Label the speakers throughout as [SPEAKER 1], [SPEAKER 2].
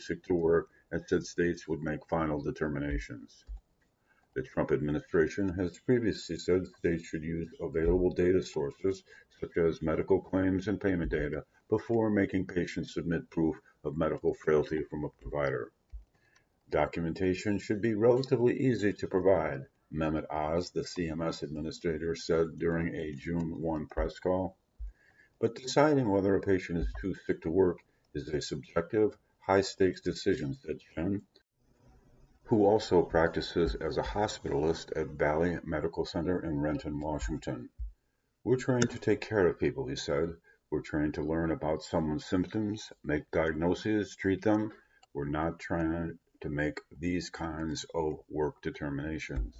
[SPEAKER 1] sick to work and said states would make final determinations. The Trump administration has previously said states should use available data sources, such as medical claims and payment data, before making patients submit proof of medical frailty from a provider. Documentation should be relatively easy to provide, Mehmet Oz, the CMS administrator, said during a June 1 press call. But deciding whether a patient is too sick to work is a subjective, high stakes decision, said Chen, who also practices as a hospitalist at Valley Medical Center in Renton, Washington. We're trained to take care of people, he said. We're trained to learn about someone's symptoms, make diagnoses, treat them. We're not trying to make these kinds of work determinations.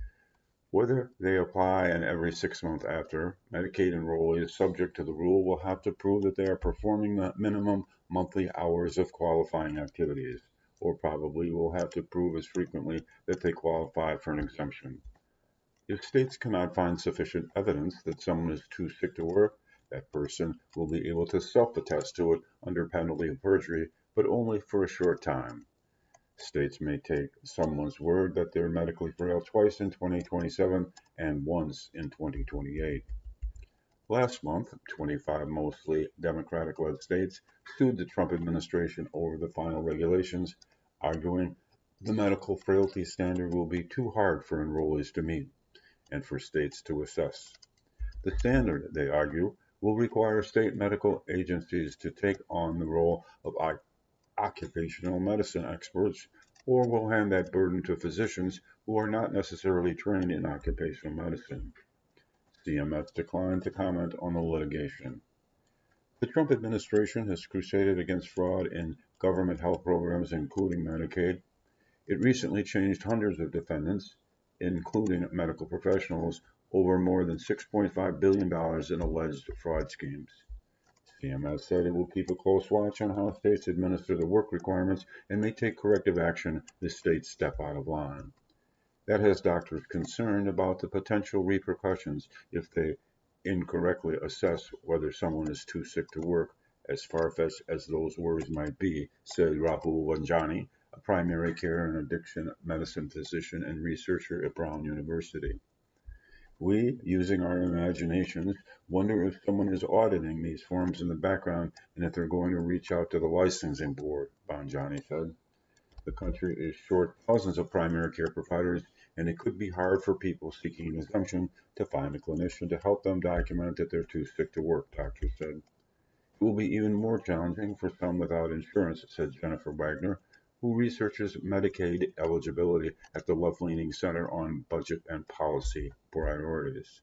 [SPEAKER 1] Whether they apply and every 6 months after, Medicaid enrollees subject to the rule will have to prove that they are performing the minimum monthly hours of qualifying activities, or probably will have to prove as frequently that they qualify for an exemption. If states cannot find sufficient evidence that someone is too sick to work, that person will be able to self-attest to it under penalty of perjury, but only for a short time. States may take someone's word that they're medically frail twice in 2027 and once in 2028. Last month, 25 mostly Democratic-led states sued the Trump administration over the final regulations, arguing the medical frailty standard will be too hard for enrollees to meet and for states to assess. The standard, they argue, will require state medical agencies to take on the role of occupational medicine experts, or will hand that burden to physicians who are not necessarily trained in occupational medicine. CMS declined to comment on the litigation. The Trump administration has crusaded against fraud in government health programs, including Medicaid. It recently changed hundreds of defendants, including medical professionals, over more than $6.5 billion in alleged fraud schemes. CMS said it will keep a close watch on how states administer the work requirements and may take corrective action if states step out of line. That has doctors concerned about the potential repercussions if they incorrectly assess whether someone is too sick to work, as far-fetched as those words might be, said Rahul Vanjani, a primary care and addiction medicine physician and researcher at Brown University. We, using our imaginations, wonder if someone is auditing these forms in the background and if they're going to reach out to the licensing board, Banjani said. The country is short thousands of primary care providers, and it could be hard for people seeking an exemption to find a clinician to help them document that they're too sick to work, doctors said. It will be even more challenging for some without insurance, said Jennifer Wagner, who researches Medicaid eligibility at the Left-Leaning Center on Budget and Policy Priorities.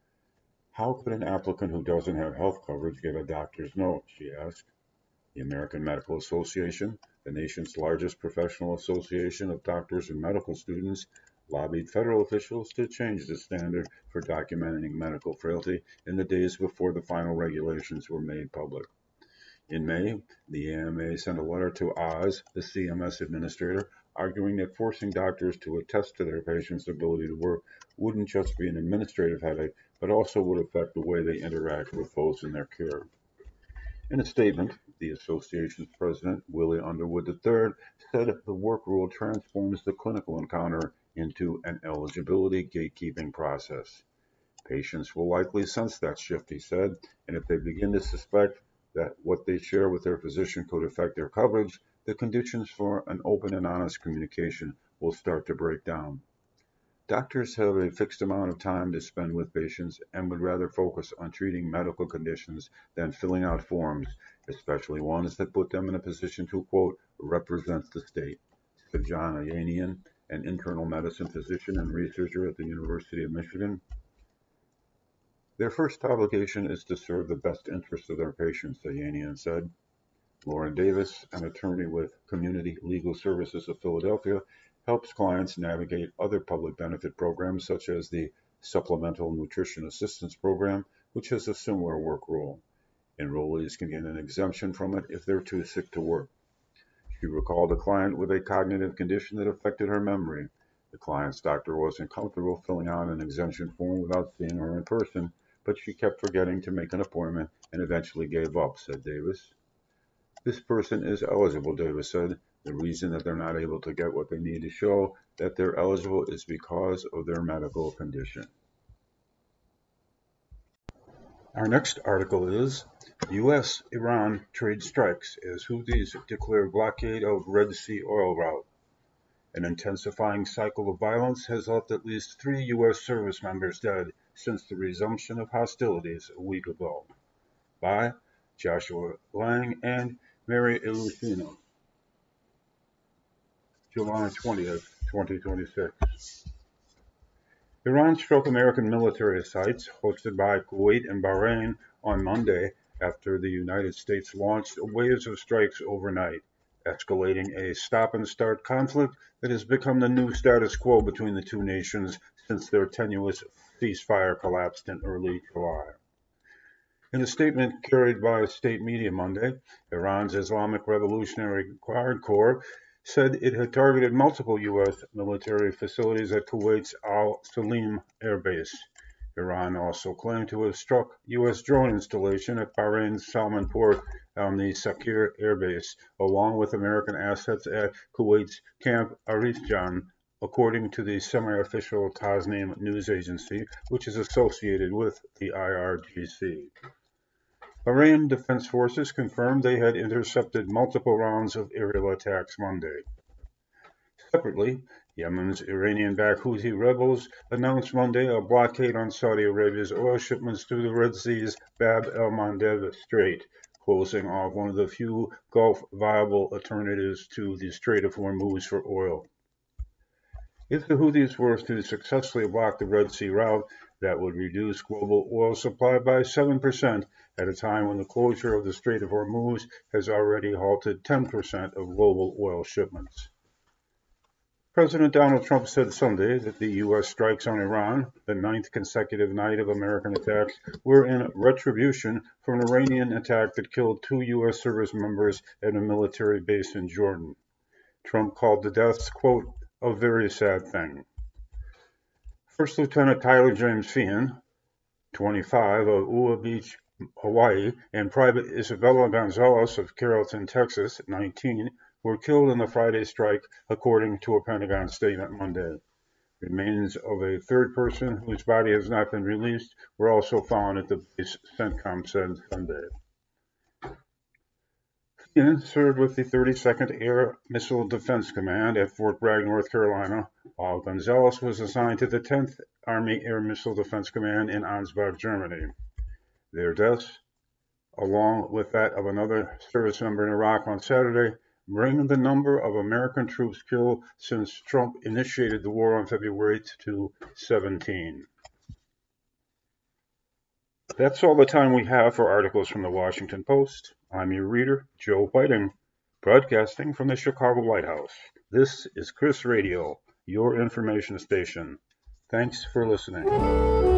[SPEAKER 1] How could an applicant who doesn't have health coverage get a doctor's note, she asked. The American Medical Association, the nation's largest professional association of doctors and medical students, lobbied federal officials to change the standard for documenting medical frailty in the days before the final regulations were made public. In May, the AMA sent a letter to Oz, the CMS administrator, arguing that forcing doctors to attest to their patients' ability to work wouldn't just be an administrative headache, but also would affect the way they interact with those in their care. In a statement, the association's president, Willie Underwood III, said the work rule transforms the clinical encounter into an eligibility gatekeeping process. Patients will likely sense that shift, he said, and if they begin to suspect that what they share with their physician could affect their coverage, the conditions for an open and honest communication will start to break down. Doctors have a fixed amount of time to spend with patients and would rather focus on treating medical conditions than filling out forms, especially ones that put them in a position to, quote, represent the state, said John Ayanian, an internal medicine physician and researcher at the University of Michigan. Their first obligation is to serve the best interests of their patients, Ayanian said. Lauren Davis, an attorney with Community Legal Services of Philadelphia, helps clients navigate other public benefit programs such as the Supplemental Nutrition Assistance Program, which has a similar work rule. Enrollees can get an exemption from it if they're too sick to work. She recalled a client with a cognitive condition that affected her memory. The client's doctor wasn't comfortable filling out an exemption form without seeing her in person, but she kept forgetting to make an appointment and eventually gave up, said Davis. This person is eligible, Davis said. The reason that they're not able to get what they need to show that they're eligible is because of their medical condition. Our next article is U.S.-Iran trade strikes as Houthis declare blockade of Red Sea oil route. An intensifying cycle of violence has left at least 3 U.S. service members dead since the resumption of hostilities a week ago. By Joshua Lang and Mary Elusino. July 20th, 2026. Iran struck American military sites hosted by Kuwait and Bahrain on Monday after the United States launched waves of strikes overnight, escalating a stop-and-start conflict that has become the new status quo between the two nations since their tenuous ceasefire collapsed in early July. In a statement carried by state media Monday, Iran's Islamic Revolutionary Guard Corps said it had targeted multiple U.S. military facilities at Kuwait's Al Salim Air Base. Iran also claimed to have struck U.S. drone installation at Bahrain's Salman Port on the Sakir Air Base, along with American assets at Kuwait's Camp Arifjan, according to the semi-official Tasnim news agency, which is associated with the IRGC. Bahrain Defense Forces confirmed they had intercepted multiple rounds of aerial attacks Monday. Separately, Yemen's Iranian-backed Houthi rebels announced Monday a blockade on Saudi Arabia's oil shipments through the Red Sea's Bab el-Mandeb Strait, closing off one of the few Gulf-viable alternatives to the Strait of Hormuz for oil. If the Houthis were to successfully block the Red Sea route, that would reduce global oil supply by 7% at a time when the closure of the Strait of Hormuz has already halted 10% of global oil shipments. President Donald Trump said Sunday that the U.S. strikes on Iran, the 9th consecutive night of American attacks, were in retribution for an Iranian attack that killed 2 U.S. service members at a military base in Jordan. Trump called the deaths, quote, a very sad thing. First Lieutenant Tyler James Feehan, 25, of Ua Beach, Hawaii, and Private Isabella Gonzalez of Carrollton, Texas, 19, were killed in the Friday strike, according to a Pentagon statement Monday. Remains of a third person, whose body has not been released, were also found at the base, CENTCOM said Sunday. Feehan served with the 32nd Air Missile Defense Command at Fort Bragg, North Carolina, while Gonzalez was assigned to the 10th Army Air Missile Defense Command in Ansbach, Germany. Their deaths, along with that of another service member in Iraq on Saturday, bring the number of American troops killed since Trump initiated the war on February 8th to 17. That's all the time we have for articles from the Washington Post. I'm your reader, Joe Whiting, broadcasting from the Chicago White House. This is Chris Radio, your information station. Thanks for listening.